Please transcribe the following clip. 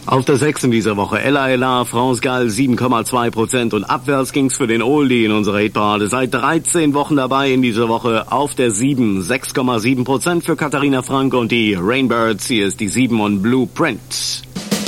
Auf der 6 in dieser Woche Ella Ella, France Gall 7,2% und abwärts ging's für den Oldie in unserer Hitparade. Seit 13 Wochen dabei in dieser Woche auf der 7, 6,7% für Katharina Frank und die Rainbirds. Hier ist die 7 und Blueprint.